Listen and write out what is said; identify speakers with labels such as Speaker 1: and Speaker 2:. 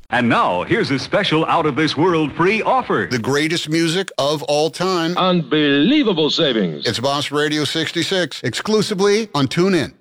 Speaker 1: And now, here's a special out-of-this-world free offer.
Speaker 2: The greatest music of all time.
Speaker 3: Unbelievable savings.
Speaker 2: It's Boss Radio 66, exclusively on TuneIn.